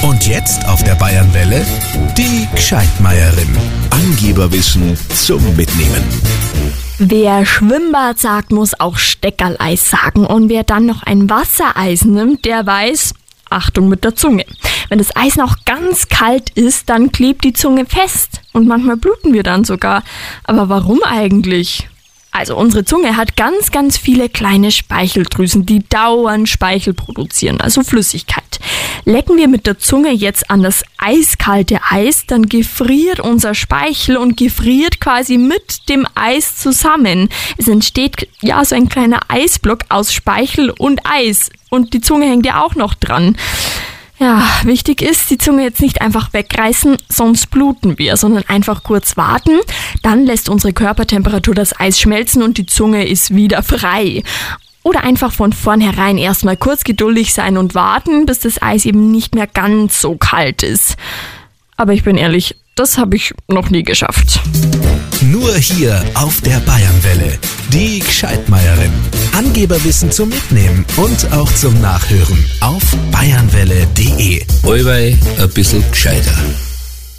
Und jetzt auf der Bayernwelle die Gescheitmeierin. Angeberwissen zum Mitnehmen. Wer Schwimmbad sagt, muss auch Steckerleis sagen. Und wer dann noch ein Wassereis nimmt, der weiß, Achtung mit der Zunge. Wenn das Eis noch ganz kalt ist, dann klebt die Zunge fest. Und manchmal bluten wir dann sogar. Aber warum eigentlich? Also unsere Zunge hat ganz, ganz viele kleine Speicheldrüsen, die dauernd Speichel produzieren, also Flüssigkeit. Lecken wir mit der Zunge jetzt an das eiskalte Eis, dann gefriert unser Speichel und gefriert quasi mit dem Eis zusammen. Es entsteht ja so ein kleiner Eisblock aus Speichel und Eis und die Zunge hängt ja auch noch dran. Ja, wichtig ist, die Zunge jetzt nicht einfach wegreißen, sonst bluten wir, sondern einfach kurz warten. Dann lässt unsere Körpertemperatur das Eis schmelzen und die Zunge ist wieder frei. Oder einfach von vornherein erstmal kurz geduldig sein und warten, bis das Eis eben nicht mehr ganz so kalt ist. Aber ich bin ehrlich, das habe ich noch nie geschafft. Nur hier auf der Bayernwelle. Die Gescheitmeierin. Angeberwissen zum Mitnehmen und auch zum Nachhören auf bayernwelle.de. Allweil ein bisschen gescheiter.